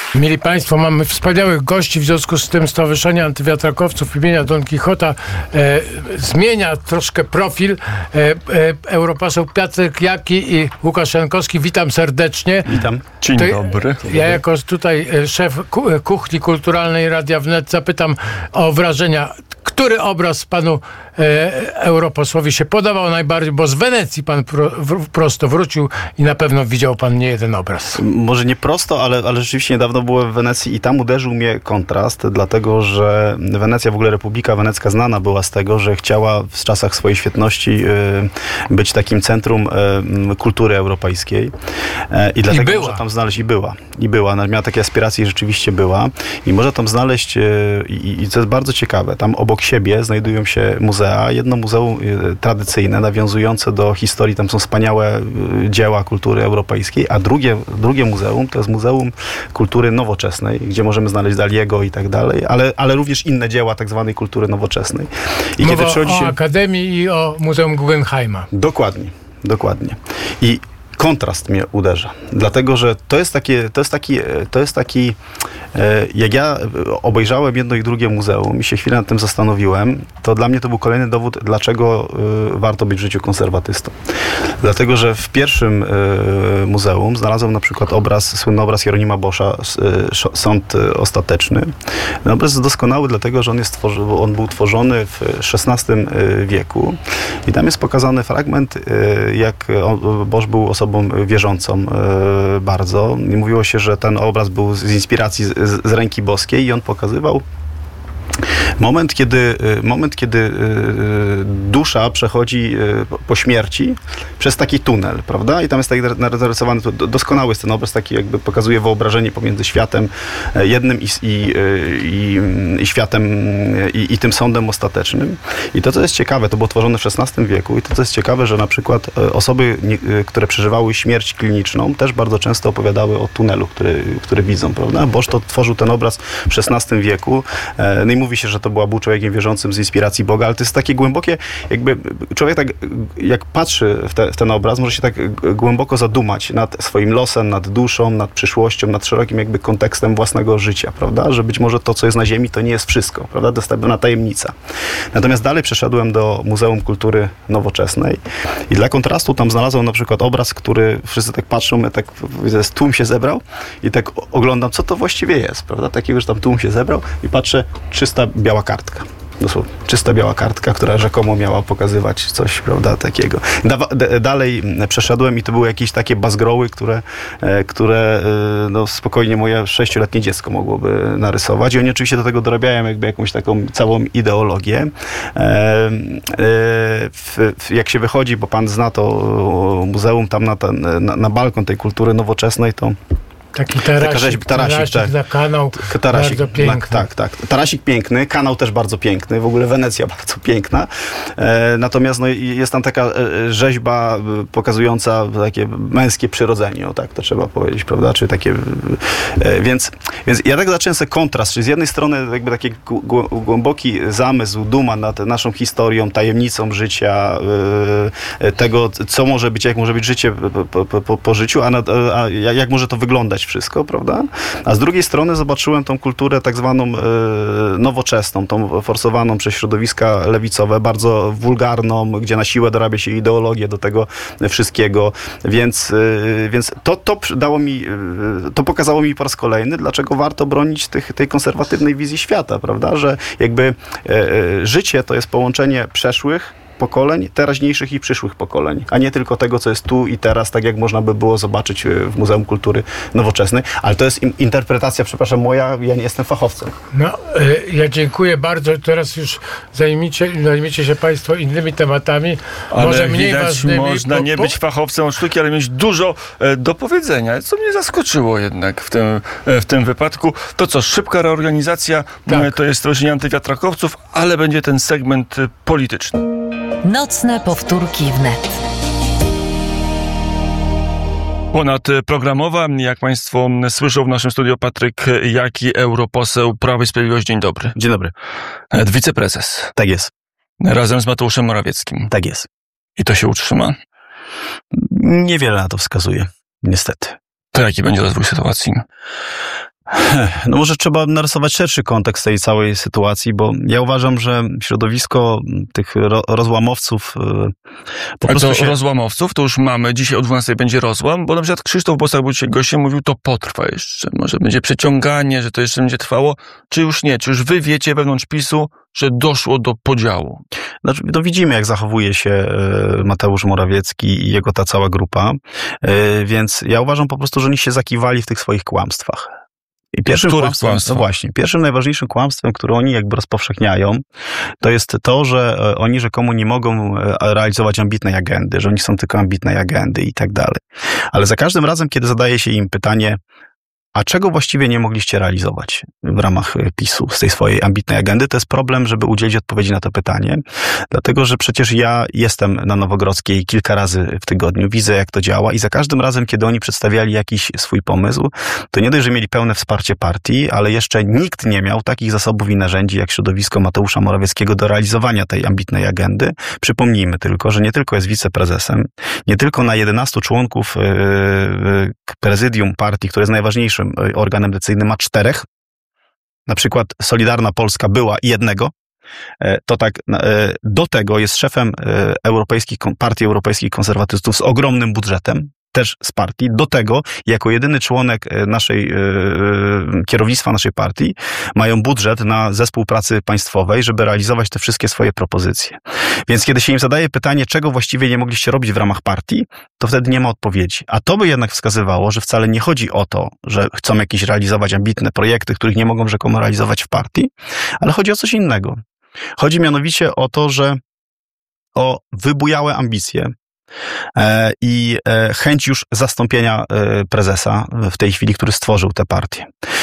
Mili Państwo, mamy wspaniałych gości, w związku z tym Stowarzyszenie Antywiatrakowców imienia Don Kichota zmienia troszkę profil. Europoseł Piotrek Jaki i Łukasz Jankowski, witam serdecznie. Witam. Dzień dobry. Ja jako tutaj szef kuchni kulturalnej Radia Wnet zapytam o wrażenia. Który obraz panu europosłowi się podobał najbardziej? Bo z Wenecji pan prosto wrócił i na pewno widział pan nie jeden obraz. Może nie prosto, ale rzeczywiście niedawno byłem w Wenecji i tam uderzył mnie kontrast, dlatego że Wenecja, w ogóle Republika Wenecka znana była z tego, że chciała w czasach swojej świetności być takim centrum kultury europejskiej. I dlatego można tam znaleźć, i była. Miała takie aspiracje i rzeczywiście była. I można tam znaleźć, i co jest bardzo ciekawe, tam obok siebie znajdują się muzea. Jedno muzeum tradycyjne, nawiązujące do historii, tam są wspaniałe dzieła kultury europejskiej, a drugie muzeum to jest Muzeum Kultury Nowoczesnej, gdzie możemy znaleźć Daliego i tak dalej, ale również inne dzieła tak zwanej kultury nowoczesnej. I mowa kiedy o Akademii i o Muzeum Guggenheima. Dokładnie. I kontrast mnie uderza, dlatego że to jest taki jak ja obejrzałem jedno i drugie muzeum i się chwilę nad tym zastanowiłem, to dla mnie to był kolejny dowód, dlaczego warto być w życiu konserwatystą. Dlatego, że w pierwszym muzeum znalazłem na przykład słynny obraz Jeronima Boscha, Sąd Ostateczny. Ten obraz jest doskonały, dlatego, że on był tworzony w XVI wieku i tam jest pokazany fragment, jak Bosch był osobą wierzącą bardzo. I mówiło się, że ten obraz był z inspiracji z ręki boskiej i on pokazywał moment, kiedy dusza przechodzi po śmierci przez taki tunel, prawda? I tam jest tak narysowany, doskonały jest ten obraz, taki jakby pokazuje wyobrażenie pomiędzy światem jednym i światem i tym sądem ostatecznym. I to, co jest ciekawe, to było tworzone w XVI wieku i to, co jest ciekawe, że na przykład osoby, które przeżywały śmierć kliniczną, też bardzo często opowiadały o tunelu, który widzą, prawda? Bosch to tworzył ten obraz w XVI wieku. No i mówi się, że to był człowiekiem wierzącym z inspiracji Boga, ale to jest takie głębokie, jakby człowiek tak, jak patrzy w ten obraz, może się tak głęboko zadumać nad swoim losem, nad duszą, nad przyszłością, nad szerokim jakby kontekstem własnego życia, prawda? Że być może to, co jest na ziemi, to nie jest wszystko, prawda? To jest pewna tajemnica. Natomiast dalej przeszedłem do Muzeum Kultury Nowoczesnej i dla kontrastu tam znalazłem na przykład obraz, który wszyscy tak patrzą, tak tłum się zebrał i tak oglądam, co to właściwie jest, prawda? Takiego, że tam tłum się zebrał i patrzę, czysta biała kartka. Dosłownie. Czysta biała kartka, która rzekomo miała pokazywać coś, prawda, takiego. Dalej przeszedłem i to były jakieś takie bazgroły, które no, spokojnie moje 6-letnie dziecko mogłoby narysować. I oni oczywiście do tego dorabiają jakby jakąś taką całą ideologię. Jak się wychodzi, bo pan zna to muzeum, tam na balkon tej kultury nowoczesnej, to taki tarasik na kanał, bardzo piękny. Tak. Tarasik piękny, kanał też bardzo piękny, w ogóle Wenecja bardzo piękna. Natomiast no, jest tam taka rzeźba pokazująca takie męskie przyrodzenie, tak to trzeba powiedzieć, prawda? Czy takie, więc ja tak zacząłem sobie kontrast, czyli z jednej strony jakby taki głęboki zamysł, duma nad naszą historią, tajemnicą życia, tego, co może być, jak może być życie po życiu, a jak może to wyglądać wszystko, prawda? A z drugiej strony zobaczyłem tą kulturę tak zwaną nowoczesną, tą forsowaną przez środowiska lewicowe, bardzo wulgarną, gdzie na siłę dorabia się ideologię do tego wszystkiego, więc to pokazało mi po raz kolejny, dlaczego warto bronić tej konserwatywnej wizji świata, prawda? Że jakby życie to jest połączenie przeszłych pokoleń, teraźniejszych i przyszłych pokoleń, a nie tylko tego, co jest tu i teraz, tak jak można by było zobaczyć w Muzeum Kultury Nowoczesnej. Ale to jest interpretacja, przepraszam, moja, ja nie jestem fachowcem. No, ja dziękuję bardzo. Teraz już zajmiecie się Państwo innymi tematami, ale może mniej widać, ważnymi. można nie być fachowcem od sztuki, ale mieć dużo do powiedzenia, co mnie zaskoczyło jednak w tym wypadku. To co, szybka reorganizacja, tak. To jest Stowarzyszenie Antywiatrakowców, ale będzie ten segment polityczny. Nocne powtórki wnet. Ponadprogramowa, jak Państwo słyszą, w naszym studiu Patryk Jaki, europoseł Prawa i Sprawiedliwość. Dzień dobry. Dzień dobry. Wiceprezes. Tak jest. Razem z Mateuszem Morawieckim. Tak jest. I to się utrzyma? Niewiele na to wskazuje, niestety. To jaki będzie rozwój sytuacji? No może trzeba narysować szerszy kontekst tej całej sytuacji, bo ja uważam, że środowisko tych rozłamowców po prostu rozłamowców to już mamy, dzisiaj o 12 będzie rozłam, bo na przykład Krzysztof Bosak był dzisiaj gościem, mówił, to potrwa jeszcze, może będzie przeciąganie, że to jeszcze będzie trwało, czy już nie, czy już wy wiecie wewnątrz PiS-u, że doszło do podziału? Znaczy, no widzimy, jak zachowuje się Mateusz Morawiecki i jego ta cała grupa, więc ja uważam po prostu, że oni się zakiwali w tych swoich kłamstwach. I pierwszym kłamstwem, no właśnie, pierwszym najważniejszym kłamstwem, które oni jakby rozpowszechniają, to jest to, że oni rzekomo nie mogą realizować ambitnej agendy, że oni są tylko ambitnej agendy i tak dalej. Ale za każdym razem, kiedy zadaje się im pytanie, a czego właściwie nie mogliście realizować w ramach PiS-u z tej swojej ambitnej agendy? To jest problem, żeby udzielić odpowiedzi na to pytanie, dlatego że przecież ja jestem na Nowogrodzkiej kilka razy w tygodniu, widzę jak to działa i za każdym razem, kiedy oni przedstawiali jakiś swój pomysł, to nie dość, że mieli pełne wsparcie partii, ale jeszcze nikt nie miał takich zasobów i narzędzi jak środowisko Mateusza Morawieckiego do realizowania tej ambitnej agendy. Przypomnijmy tylko, że nie tylko jest wiceprezesem, nie tylko na 11 członków prezydium partii, które jest najważniejszym organem decyzyjnym, ma 4. Na przykład Solidarna Polska była jednego. To tak, do tego jest szefem Partii Europejskich Konserwatystów z ogromnym budżetem, też z partii. Do tego, jako jedyny członek kierownictwa naszej partii, mają budżet na zespół pracy państwowej, żeby realizować te wszystkie swoje propozycje. Więc kiedy się im zadaje pytanie, czego właściwie nie mogliście robić w ramach partii, to wtedy nie ma odpowiedzi. A to by jednak wskazywało, że wcale nie chodzi o to, że chcą jakieś realizować ambitne projekty, których nie mogą rzekomo realizować w partii, ale chodzi o coś innego. Chodzi mianowicie o to, że o wybujałe ambicje i chęć już zastąpienia prezesa w tej chwili, który stworzył tę partię.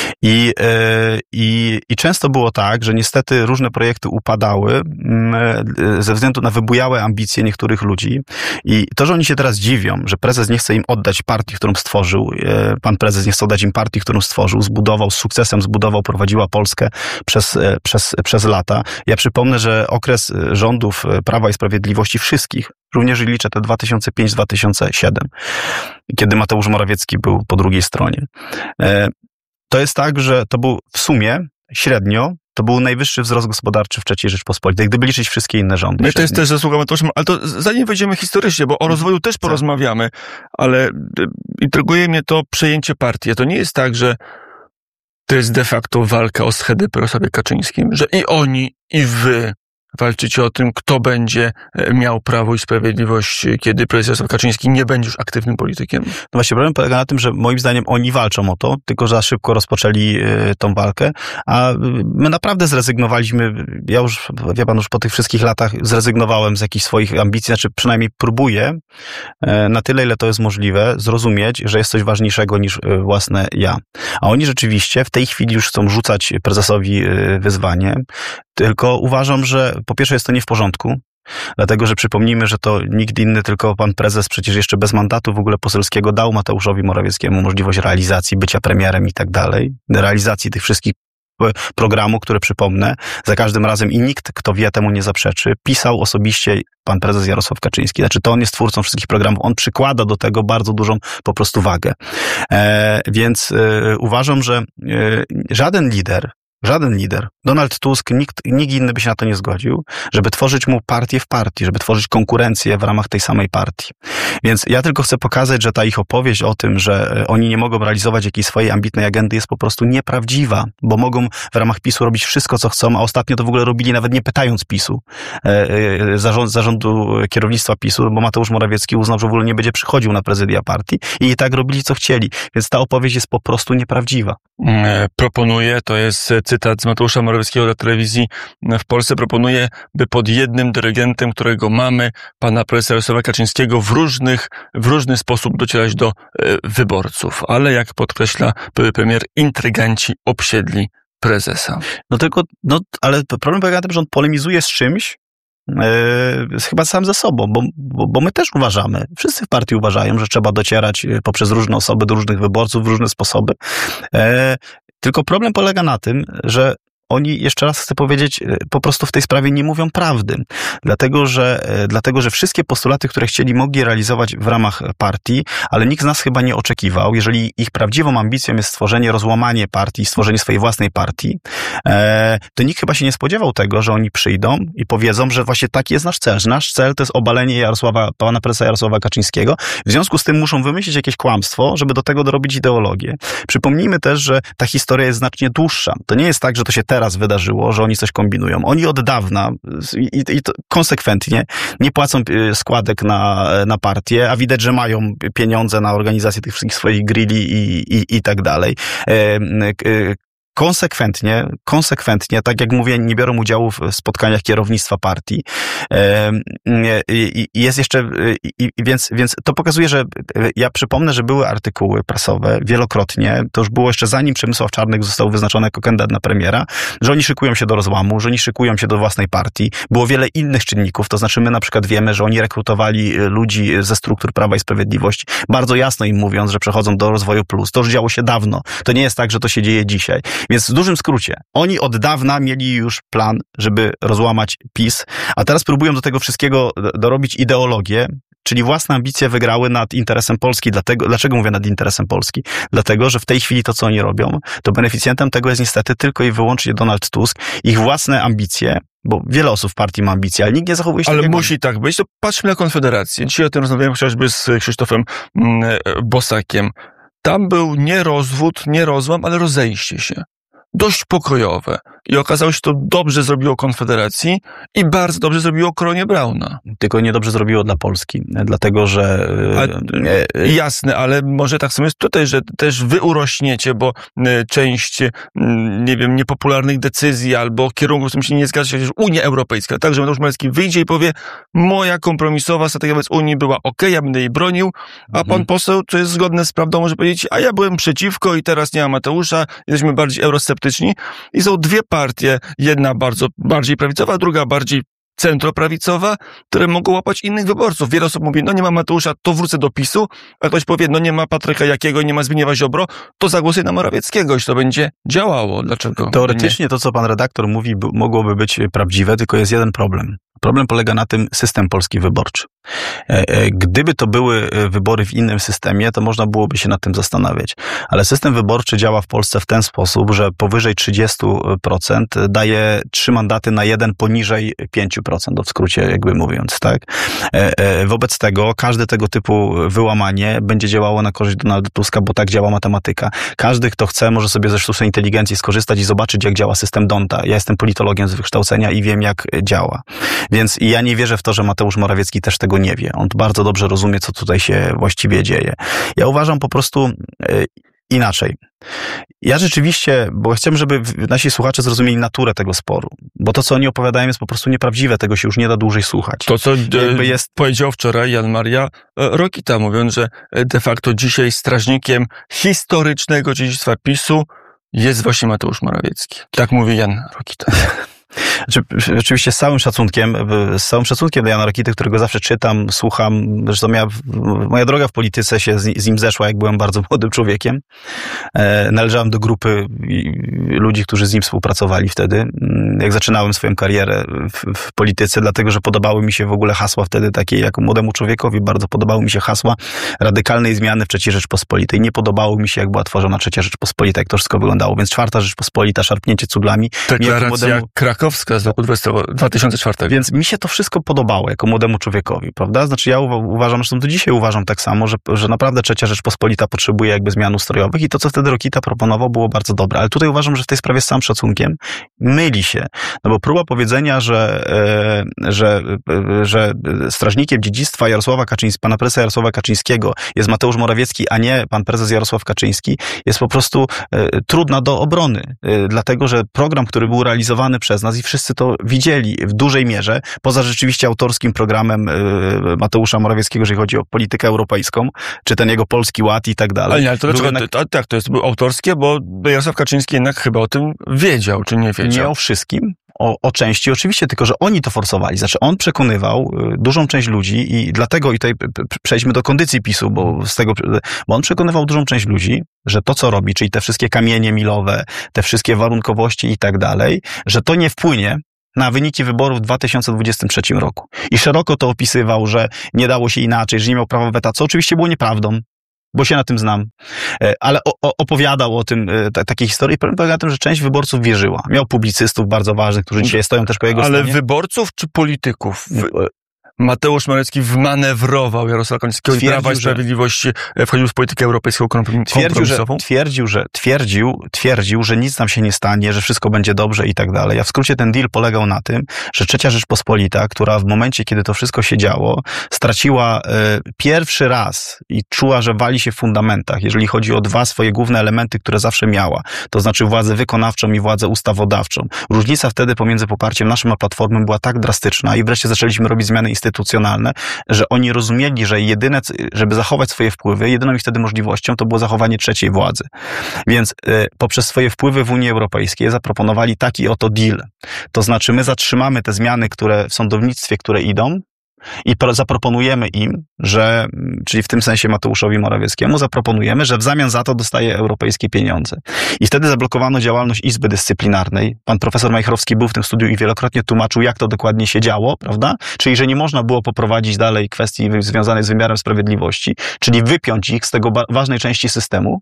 I często było tak, że niestety różne projekty upadały ze względu na wybujałe ambicje niektórych ludzi i to, że oni się teraz dziwią, że prezes nie chce im oddać partii, którą stworzył, pan prezes nie chce oddać im partii, którą stworzył, z sukcesem prowadziła Polskę przez lata. Ja przypomnę, że okres rządów Prawa i Sprawiedliwości wszystkich, również liczę te 2005-2007, kiedy Mateusz Morawiecki był po drugiej stronie. To jest tak, że to był w sumie średnio, to był najwyższy wzrost gospodarczy w III Rzeczpospolitej, gdyby liczyć wszystkie inne rządy. No i to jest też zasługa Mateusza, ale to zanim wejdziemy historycznie, bo o rozwoju też porozmawiamy, ale intryguje mnie to przejęcie partii. To nie jest tak, że to jest de facto walka o schedę po Jarosławie Kaczyńskim, że i oni, i wy walczycie o tym, kto będzie miał Prawo i Sprawiedliwość, kiedy prezes Jarosław Kaczyński nie będzie już aktywnym politykiem? No właśnie, problem polega na tym, że moim zdaniem oni walczą o to, tylko za szybko rozpoczęli tą walkę, a my naprawdę zrezygnowaliśmy, ja już, wie pan, już po tych wszystkich latach zrezygnowałem z jakichś swoich ambicji, znaczy przynajmniej próbuję na tyle, ile to jest możliwe, zrozumieć, że jest coś ważniejszego niż własne ja. A oni rzeczywiście w tej chwili już chcą rzucać prezesowi wyzwanie, tylko uważam, że po pierwsze jest to nie w porządku, dlatego że przypomnijmy, że to nikt inny, tylko pan prezes przecież jeszcze bez mandatu w ogóle poselskiego dał Mateuszowi Morawieckiemu możliwość realizacji, bycia premierem i tak dalej, realizacji tych wszystkich programów, które przypomnę, za każdym razem i nikt, kto wie, temu nie zaprzeczy, pisał osobiście pan prezes Jarosław Kaczyński. Znaczy to on jest twórcą wszystkich programów, on przykłada do tego bardzo dużą po prostu wagę. Więc uważam, że żaden lider, Donald Tusk, nikt inny by się na to nie zgodził, żeby tworzyć mu partię w partii, żeby tworzyć konkurencję w ramach tej samej partii. Więc ja tylko chcę pokazać, że ta ich opowieść o tym, że oni nie mogą realizować jakiejś swojej ambitnej agendy jest po prostu nieprawdziwa, bo mogą w ramach PiS-u robić wszystko, co chcą, a ostatnio to w ogóle robili nawet nie pytając PiS-u, zarządu kierownictwa PiS-u, bo Mateusz Morawiecki uznał, że w ogóle nie będzie przychodził na prezydia partii i tak robili, co chcieli. Więc ta opowieść jest po prostu nieprawdziwa. Proponuję, to jest cytat z Mateusza Morawieckiego dla telewizji w Polsce, proponuje, by pod jednym dyrygentem, którego mamy, pana prezesa Jarosława Kaczyńskiego, w różny sposób docierać do wyborców. Ale jak podkreśla były premier, intryganci obsiedli prezesa. Ale problem polega na tym, że on polemizuje z czymś, chyba sam ze sobą, bo my też uważamy, wszyscy w partii uważają, że trzeba docierać poprzez różne osoby do różnych wyborców w różne sposoby. Tylko problem polega na tym, że oni, jeszcze raz chcę powiedzieć, po prostu w tej sprawie nie mówią prawdy. Dlatego, że wszystkie postulaty, które mogli realizować w ramach partii, ale nikt z nas chyba nie oczekiwał, jeżeli ich prawdziwą ambicją jest stworzenie, rozłamanie partii, stworzenie swojej własnej partii, to nikt chyba się nie spodziewał tego, że oni przyjdą i powiedzą, że właśnie taki jest nasz cel, że nasz cel to jest obalenie pana prezesa Jarosława Kaczyńskiego. W związku z tym muszą wymyślić jakieś kłamstwo, żeby do tego dorobić ideologię. Przypomnijmy też, że ta historia jest znacznie dłuższa. To nie jest tak, że to się teraz wydarzyło, że oni coś kombinują. Oni od dawna i to konsekwentnie nie płacą składek na partię, a widać, że mają pieniądze na organizację tych wszystkich swoich grilli i tak dalej. Konsekwentnie, tak jak mówię, nie biorą udziału w spotkaniach kierownictwa partii. Jest jeszcze, więc to pokazuje, że ja przypomnę, że były artykuły prasowe wielokrotnie, to już było jeszcze zanim Przemysław Czarnek został wyznaczony jako kandydat na premiera, że oni szykują się do rozłamu, że oni szykują się do własnej partii. Było wiele innych czynników, to znaczy my na przykład wiemy, że oni rekrutowali ludzi ze struktur Prawa i Sprawiedliwości, bardzo jasno im mówiąc, że przechodzą do Rozwoju Plus. To już działo się dawno. To nie jest tak, że to się dzieje dzisiaj. Więc w dużym skrócie, oni od dawna mieli już plan, żeby rozłamać PiS, a teraz próbują do tego wszystkiego dorobić ideologię, czyli własne ambicje wygrały nad interesem Polski. Dlaczego mówię nad interesem Polski? Dlatego, że w tej chwili to, co oni robią, to beneficjentem tego jest niestety tylko i wyłącznie Donald Tusk. Ich własne ambicje, bo wiele osób w partii ma ambicje, ale nikt nie zachowuje się tak. Ale musi tak być. To patrzmy na Konfederację. Dzisiaj o tym rozmawiałem chociażby z Krzysztofem Bosakiem. Tam był nie rozwód, nie rozłam, ale rozejście się. Dość pokojowe. I okazało się, to dobrze zrobiło Konfederacji i bardzo dobrze zrobiło Koronie Brauna. Tylko niedobrze zrobiło dla Polski, dlatego, że... Jasne, ale może tak samo jest tutaj, że też wy urośniecie, bo część, nie wiem, niepopularnych decyzji albo kierunków, z którym się nie zgadza się, Unia Europejska. Także Mateusz Morawiecki wyjdzie i powie, moja kompromisowa strategia wobec Unii była okej, ja będę jej bronił, a pan poseł, co jest zgodne z prawdą, może powiedzieć, a ja byłem przeciwko i teraz nie ma Mateusza, jesteśmy bardziej eurosceptyczni. I są dwie partie, jedna bardziej prawicowa, druga bardziej centroprawicowa, które mogą łapać innych wyborców. Wiele osób mówi, no nie ma Mateusza, to wrócę do PiS-u, a ktoś powie, no nie ma Patryka Jakiego, nie ma Zbigniewa Ziobro, to zagłosuję na Morawieckiego i to będzie działało. Dlaczego? Teoretycznie to, co pan redaktor mówi, mogłoby być prawdziwe, tylko jest jeden problem. Problem polega na tym system polski wyborczy. Gdyby to były wybory w innym systemie, to można byłoby się nad tym zastanawiać. Ale system wyborczy działa w Polsce w ten sposób, że powyżej 30% daje 3 mandaty na 1 poniżej 5%, w skrócie jakby mówiąc, tak? Wobec tego każde tego typu wyłamanie będzie działało na korzyść Donalda Tuska, bo tak działa matematyka. Każdy, kto chce, może sobie ze sztucznej inteligencji skorzystać i zobaczyć, jak działa system D'Hondta. Ja jestem politologiem z wykształcenia i wiem, jak działa. Więc ja nie wierzę w to, że Mateusz Morawiecki też tego nie wie. On bardzo dobrze rozumie, co tutaj się właściwie dzieje. Ja uważam po prostu inaczej. Ja rzeczywiście, bo chcę, żeby nasi słuchacze zrozumieli naturę tego sporu, bo to, co oni opowiadają, jest po prostu nieprawdziwe, tego się już nie da dłużej słuchać. To, co powiedział wczoraj Jan Maria Rokita, mówiąc, że de facto dzisiaj strażnikiem historycznego dziedzictwa PiS-u jest właśnie Mateusz Morawiecki. Tak mówi Jan Rokita. Oczywiście z całym szacunkiem do Jana Rokity, którego zawsze czytam, słucham, zresztą moja droga w polityce się z nim zeszła, jak byłem bardzo młodym człowiekiem. Należałem do grupy ludzi, którzy z nim współpracowali wtedy, jak zaczynałem swoją karierę w polityce, dlatego, że podobały mi się w ogóle hasła wtedy takie, jak młodemu człowiekowi bardzo podobały mi się hasła radykalnej zmiany w III Rzeczpospolitej. Nie podobało mi się, jak była tworzona III Rzeczpospolita, jak to wszystko wyglądało, więc IV Rzeczpospolita, szarpnięcie cuglami. Deklaracja Krakowska z roku 2004. Więc mi się to wszystko podobało jako młodemu człowiekowi, prawda? Znaczy ja uważam, zresztą do dzisiaj uważam tak samo, że naprawdę III Rzeczpospolita potrzebuje jakby zmian ustrojowych i to, co wtedy Rokita proponował, było bardzo dobre. Ale tutaj uważam, że w tej sprawie z całym szacunkiem myli się. No bo próba powiedzenia, że strażnikiem dziedzictwa pana prezesa Jarosława Kaczyńskiego jest Mateusz Morawiecki, a nie pan prezes Jarosław Kaczyński, jest po prostu trudna do obrony. Dlatego, że program, który był realizowany przez nas i wszyscy to widzieli w dużej mierze, poza rzeczywiście autorskim programem Mateusza Morawieckiego, jeżeli chodzi o politykę europejską, czy ten jego Polski Ład i tak dalej. Ale to dlaczego? Tak, to jest autorskie, bo Jarosław Kaczyński jednak chyba o tym wiedział, czy nie wiedział? Nie o wszystkim, o części, oczywiście, tylko że oni to forsowali. Znaczy on przekonywał dużą część ludzi i dlatego, i tutaj przejdźmy do kondycji PiS-u, bo on przekonywał dużą część ludzi, że to, co robi, czyli te wszystkie kamienie milowe, te wszystkie warunkowości i tak dalej, że to nie wpłynie na wyniki wyborów w 2023 roku. I szeroko to opisywał, że nie dało się inaczej, że nie miał prawa weta, co oczywiście było nieprawdą, bo się na tym znam. Ale opowiadał o tym takiej historii. Problem polega na tym, że część wyborców wierzyła. Miał publicystów bardzo ważnych, którzy dzisiaj stoją też po jego stronie. Ale wyborców czy polityków? Mateusz Morawiecki wmanewrował Jarosława Kaczyńskiego i Prawa i Sprawiedliwości, wchodził w politykę europejską kompromisową? Twierdził, że nic nam się nie stanie, że wszystko będzie dobrze i tak dalej. A w skrócie ten deal polegał na tym, że Trzecia Rzeczpospolita, która w momencie, kiedy to wszystko się działo, straciła pierwszy raz i czuła, że wali się w fundamentach, jeżeli chodzi o dwa swoje główne elementy, które zawsze miała. To znaczy władzę wykonawczą i władzę ustawodawczą. Różnica wtedy pomiędzy poparciem naszym a Platformą była tak drastyczna i wreszcie zaczęliśmy robić zmiany instytucjonalne, że oni rozumieli, że jedyne, żeby zachować swoje wpływy, jedyną ich wtedy możliwością to było zachowanie trzeciej władzy. Więc poprzez swoje wpływy w Unii Europejskiej zaproponowali taki oto deal. To znaczy my zatrzymamy te zmiany, które w sądownictwie, które idą, i zaproponujemy im, że, czyli w tym sensie Mateuszowi Morawieckiemu, zaproponujemy, że w zamian za to dostaje europejskie pieniądze. I wtedy zablokowano działalność Izby Dyscyplinarnej. Pan profesor Majchrowski był w tym studiu i wielokrotnie tłumaczył, jak to dokładnie się działo, prawda? Czyli, że nie można było poprowadzić dalej kwestii związanej z wymiarem sprawiedliwości, czyli wypiąć ich z tego ważnej części systemu,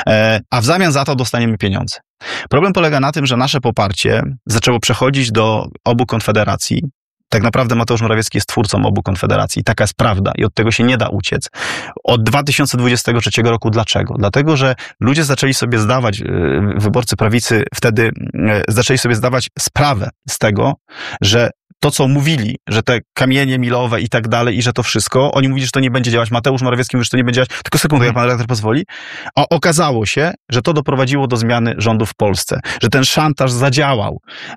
a w zamian za to dostaniemy pieniądze. Problem polega na tym, że nasze poparcie zaczęło przechodzić do obu konfederacji. Tak naprawdę Mateusz Morawiecki jest twórcą obu konfederacji. Taka jest prawda i od tego się nie da uciec. Od 2023 roku. Dlaczego? Dlatego, że ludzie zaczęli sobie zdawać, wyborcy prawicy wtedy zaczęli sobie zdawać sprawę z tego, że to, co mówili, że te kamienie milowe i tak dalej, i że to wszystko, oni mówili, że to nie będzie działać. Mateusz Morawiecki mówi, że to nie będzie działać. Tylko sekundę, jak pan redaktor pozwoli. A okazało się, że to doprowadziło do zmiany rządu w Polsce. Że ten szantaż zadziałał.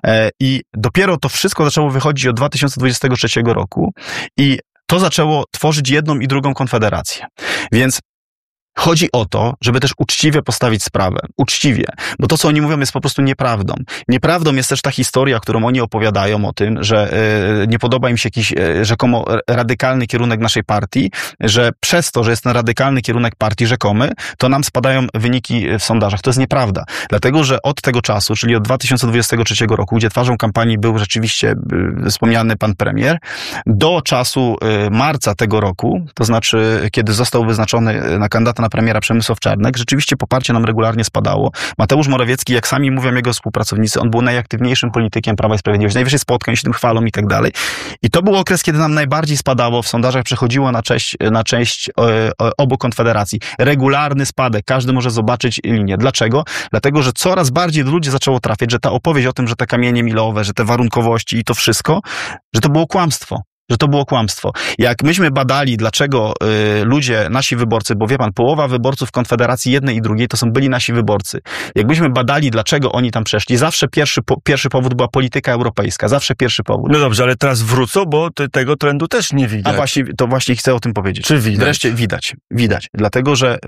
I dopiero to wszystko zaczęło wychodzić od 2023 roku i to zaczęło tworzyć jedną i drugą konfederację. Więc chodzi o to, żeby też uczciwie postawić sprawę. Uczciwie. Bo to, co oni mówią, jest po prostu nieprawdą. Nieprawdą jest też ta historia, którą oni opowiadają o tym, że nie podoba im się jakiś rzekomo radykalny kierunek naszej partii, że przez to, że jest ten radykalny kierunek partii rzekomy, to nam spadają wyniki w sondażach. To jest nieprawda. Dlatego, że od tego czasu, czyli od 2023 roku, gdzie twarzą kampanii był rzeczywiście wspomniany pan premier, do czasu marca tego roku, to znaczy, kiedy został wyznaczony na kandydata na premiera Przemysław Czarnek, rzeczywiście poparcie nam regularnie spadało. Mateusz Morawiecki, jak sami mówią jego współpracownicy, on był najaktywniejszym politykiem Prawa i Sprawiedliwości. Najwyżej spotkań się tym chwalą i tak dalej. I to był okres, kiedy nam najbardziej spadało, w sondażach przechodziło na część obu konfederacji. Regularny spadek. Każdy może zobaczyć linię. Dlaczego? Dlatego, że coraz bardziej do ludzi zaczęło trafiać, że ta opowieść o tym, że te kamienie milowe, że te warunkowości i to wszystko, że to było kłamstwo. Że to było kłamstwo. Jak myśmy badali, dlaczego ludzie, nasi wyborcy, bo wie pan, połowa wyborców Konfederacji jednej i drugiej to są byli nasi wyborcy. Jakbyśmy badali, dlaczego oni tam przeszli, zawsze pierwszy powód była polityka europejska. Zawsze pierwszy powód. No dobrze, ale teraz wrócą, bo tego trendu też nie widać. To właśnie chcę o tym powiedzieć. Czy widać? Wreszcie widać. Dlatego, że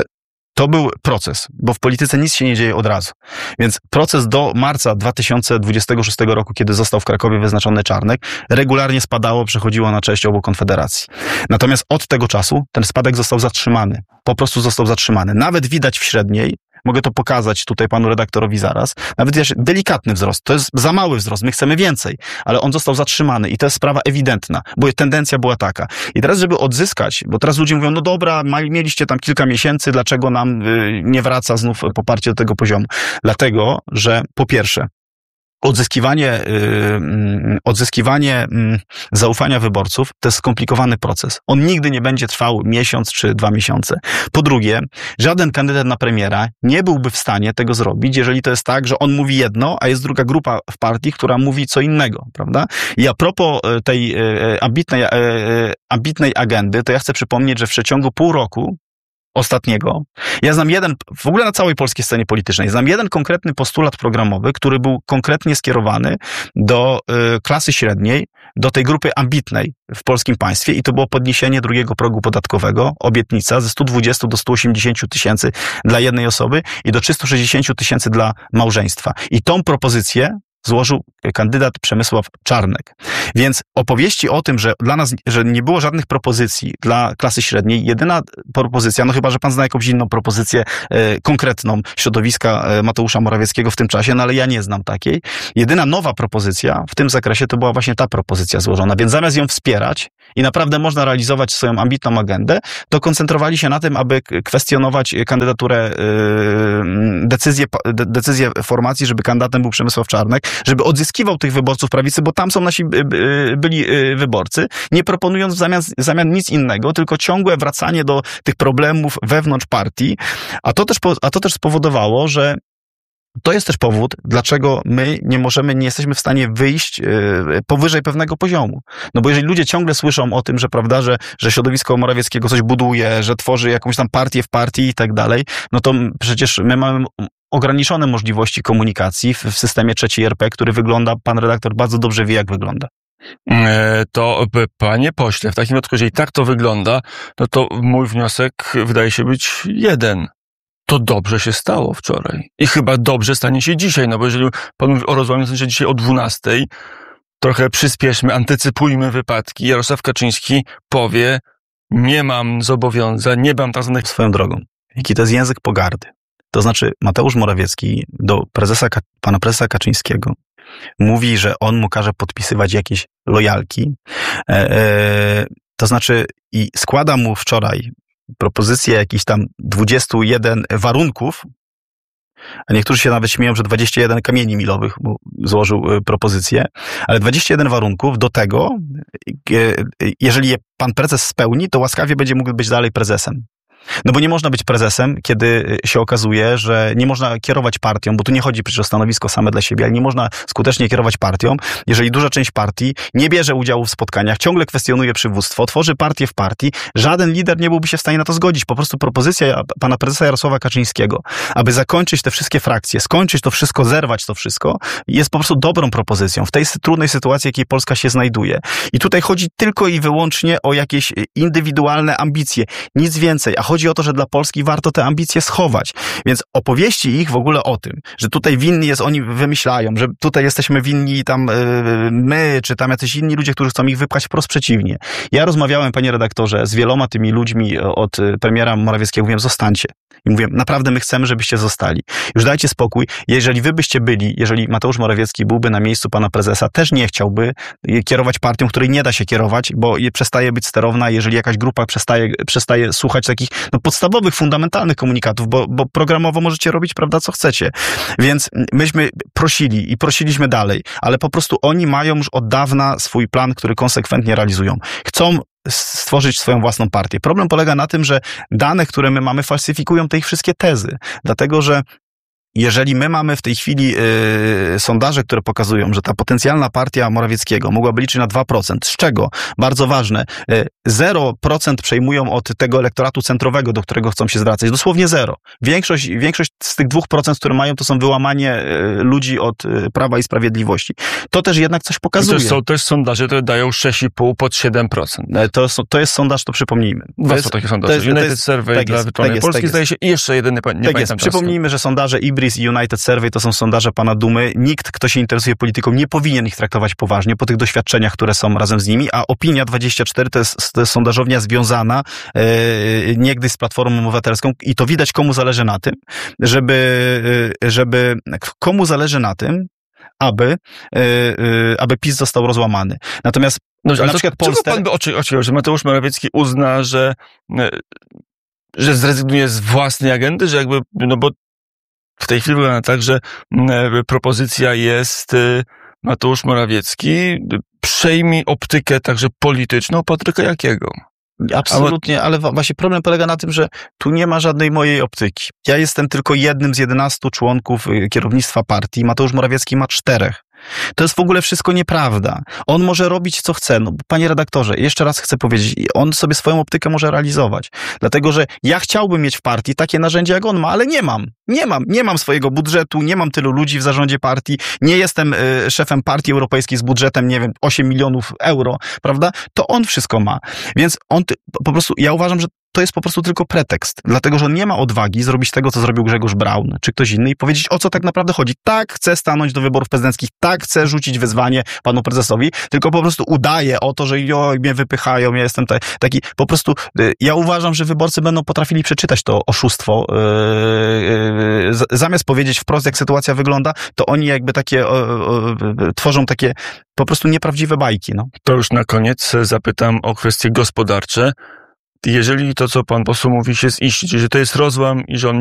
to był proces, bo w polityce nic się nie dzieje od razu. Więc proces do marca 2026 roku, kiedy został w Krakowie wyznaczony Czarnek, regularnie spadało, przechodziło na część obu konfederacji. Natomiast od tego czasu ten spadek został zatrzymany. Po prostu został zatrzymany. Nawet widać w średniej, mogę to pokazać tutaj panu redaktorowi zaraz, nawet widać delikatny wzrost. To jest za mały wzrost, my chcemy więcej, ale on został zatrzymany i to jest sprawa ewidentna, bo tendencja była taka. I teraz, żeby odzyskać, bo teraz ludzie mówią, no dobra, mieliście tam kilka miesięcy, dlaczego nam nie wraca znów poparcie do tego poziomu? Dlatego, że po pierwsze, odzyskiwanie zaufania wyborców to jest skomplikowany proces. On nigdy nie będzie trwał miesiąc czy 2 miesiące. Po drugie, żaden kandydat na premiera nie byłby w stanie tego zrobić, jeżeli to jest tak, że on mówi jedno, a jest druga grupa w partii, która mówi co innego, prawda? I a propos tej ambitnej agendy, to ja chcę przypomnieć, że w przeciągu pół roku ostatniego, ja znam w ogóle na całej polskiej scenie politycznej, znam jeden konkretny postulat programowy, który był konkretnie skierowany do klasy średniej, do tej grupy ambitnej w polskim państwie i to było podniesienie drugiego progu podatkowego, obietnica ze 120 do 180 tysięcy dla jednej osoby i do 360 tysięcy dla małżeństwa. I tą propozycję złożył kandydat Przemysław Czarnek. Więc opowieści o tym, że dla nas, że nie było żadnych propozycji dla klasy średniej, jedyna propozycja, no chyba, że pan zna jakąś inną propozycję konkretną środowiska Mateusza Morawieckiego w tym czasie, no ale ja nie znam takiej. Jedyna nowa propozycja w tym zakresie to była właśnie ta propozycja złożona, więc zamiast ją wspierać i naprawdę można realizować swoją ambitną agendę, to koncentrowali się na tym, aby kwestionować kandydaturę, decyzję formacji, żeby kandydatem był Przemysław Czarnek, żeby odzyskiwał tych wyborców prawicy, bo tam są nasi byli wyborcy, nie proponując w zamian nic innego, tylko ciągłe wracanie do tych problemów wewnątrz partii, a to też spowodowało, że to jest też powód, dlaczego my nie jesteśmy w stanie wyjść powyżej pewnego poziomu. No bo jeżeli ludzie ciągle słyszą o tym, że prawda, że środowisko Morawieckiego coś buduje, że tworzy jakąś tam partię w partii i tak dalej, no to przecież my mamy ograniczone możliwości komunikacji w systemie III RP, który wygląda, pan redaktor bardzo dobrze wie, jak wygląda. To, panie pośle, w takim wypadku, jeżeli tak to wygląda, no to mój wniosek wydaje się być jeden. To dobrze się stało wczoraj. I chyba dobrze stanie się dzisiaj, no bo jeżeli pan mówi o rozłamie, to znaczy dzisiaj o 12:00, trochę przyspieszmy, antycypujmy wypadki. Jarosław Kaczyński powie, nie mam zobowiązań, nie mam tak zwanych... Swoją drogą, jaki to jest język pogardy. To znaczy Mateusz Morawiecki do pana prezesa Kaczyńskiego mówi, że on mu każe podpisywać jakieś lojalki. To znaczy i składa mu wczoraj propozycję jakichś tam 21 warunków, a niektórzy się nawet śmieją, że 21 kamieni milowych mu złożył propozycję, ale 21 warunków do tego, jeżeli je pan prezes spełni, to łaskawie będzie mógł być dalej prezesem. No bo nie można być prezesem, kiedy się okazuje, że nie można kierować partią, bo tu nie chodzi przecież o stanowisko same dla siebie, ale nie można skutecznie kierować partią, jeżeli duża część partii nie bierze udziału w spotkaniach, ciągle kwestionuje przywództwo, tworzy partię w partii, żaden lider nie byłby się w stanie na to zgodzić. Po prostu propozycja pana prezesa Jarosława Kaczyńskiego, aby zakończyć te wszystkie frakcje, skończyć to wszystko, zerwać to wszystko, jest po prostu dobrą propozycją w tej trudnej sytuacji, jakiej Polska się znajduje. I tutaj chodzi tylko i wyłącznie o jakieś indywidualne ambicje, nic więcej, a chodzi o to, że dla Polski warto te ambicje schować. Więc opowieści ich w ogóle o tym, że tutaj winni jest, oni wymyślają, że tutaj jesteśmy winni tam my, czy tam jacyś inni ludzie, którzy chcą ich wypchać, wprost przeciwnie. Ja rozmawiałem, panie redaktorze, z wieloma tymi ludźmi od premiera Morawieckiego, mówiłem, zostańcie. I mówię, naprawdę my chcemy, żebyście zostali. Już dajcie spokój. Jeżeli wy byście byli, jeżeli Mateusz Morawiecki byłby na miejscu pana prezesa, też nie chciałby kierować partią, której nie da się kierować, bo przestaje być sterowna, jeżeli jakaś grupa przestaje słuchać takich podstawowych, fundamentalnych komunikatów, bo programowo możecie robić, prawda, co chcecie. Więc myśmy prosili i prosiliśmy dalej, ale po prostu oni mają już od dawna swój plan, który konsekwentnie realizują. Chcą stworzyć swoją własną partię. Problem polega na tym, że dane, które my mamy, falsyfikują te ich wszystkie tezy. Dlatego, że jeżeli my mamy w tej chwili sondaże, które pokazują, że ta potencjalna partia Morawieckiego mogłaby liczyć na 2%, z czego, bardzo ważne, 0% przejmują od tego elektoratu centrowego, do którego chcą się zwracać. Dosłownie 0. Większość z tych 2%, które mają, to są wyłamanie ludzi od Prawa i Sprawiedliwości. To też jednak coś pokazuje. Są też sondaże, które dają 6,5 pod 7%. To jest sondaż, to przypomnijmy. Dwa są takie sondaże. United Survey dla Wirtualnej Polski zdaje się i jeszcze jeden, nie pamiętam. Przypomnijmy, że sondaże Ibris i United Survey to są sondaże pana Dumy. Nikt, kto się interesuje polityką, nie powinien ich traktować poważnie po tych doświadczeniach, które są razem z nimi, a Opinia24 to jest sondażownia związana niegdyś z Platformą Obywatelską i to widać, komu zależy na tym, komu zależy na tym, aby PiS został rozłamany. Natomiast na przykład Polsce... Pan by oczekiwał, że Mateusz Morawiecki uzna, że zrezygnuje z własnej agendy, że jakby, no bo w tej chwili wygląda tak, że propozycja jest Mateusz Morawiecki przejmie optykę także polityczną Patryka Jakiego. Absolutnie, ale właśnie problem polega na tym, że tu nie ma żadnej mojej optyki. Ja jestem tylko jednym z 11 członków kierownictwa partii. Mateusz Morawiecki ma 4. To jest w ogóle wszystko nieprawda. On może robić, co chce. No, panie redaktorze, jeszcze raz chcę powiedzieć, on sobie swoją optykę może realizować. Dlatego, że ja chciałbym mieć w partii takie narzędzia, jak on ma, ale nie mam swojego budżetu, nie mam tylu ludzi w zarządzie partii, nie jestem szefem partii europejskiej z budżetem, nie wiem, 8 milionów euro, prawda? To on wszystko ma. Więc on po prostu, ja uważam, że to jest po prostu tylko pretekst, dlatego, że on nie ma odwagi zrobić tego, co zrobił Grzegorz Braun, czy ktoś inny i powiedzieć, o co tak naprawdę chodzi. Tak, chcę stanąć do wyborów prezydenckich, tak, chcę rzucić wyzwanie panu prezesowi, tylko po prostu udaje o to, że mnie wypychają, ja jestem taki, po prostu, ja uważam, że wyborcy będą potrafili przeczytać to oszustwo, zamiast powiedzieć wprost, jak sytuacja wygląda, to oni jakby takie tworzą takie po prostu nieprawdziwe bajki. No. To już na koniec zapytam o kwestie gospodarcze. Jeżeli to, co pan poseł mówi, się ziści, że to jest rozłam i że on